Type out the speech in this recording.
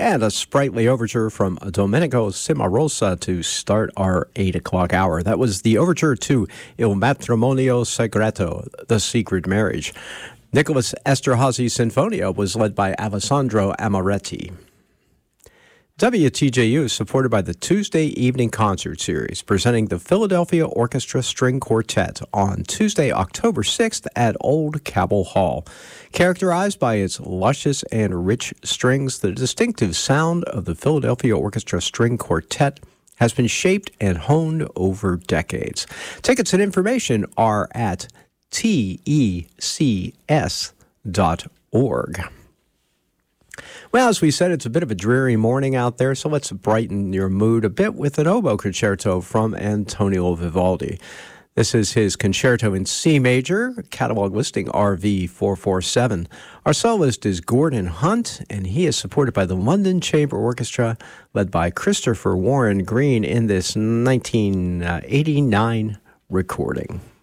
And a sprightly overture from Domenico Cimarosa to start our 8 o'clock hour. That was the overture to Il Matrimonio Segreto, The Secret Marriage. Nicholas Esterhazy's Sinfonia was led by Alessandro Amoretti. WTJU is supported by the Tuesday Evening Concert Series, presenting the Philadelphia Orchestra String Quartet on Tuesday, October 6th at Old Cabell Hall. Characterized by its luscious and rich strings, the distinctive sound of the Philadelphia Orchestra String Quartet has been shaped and honed over decades. Tickets and information are at tecs.org. Well, as we said, it's a bit of a dreary morning out there, so let's brighten your mood a bit with an oboe concerto from Antonio Vivaldi. This is his concerto in C major, catalog listing RV447. Our soloist is Gordon Hunt, and he is supported by the London Chamber Orchestra, led by Christopher Warren Green in this 1989 recording.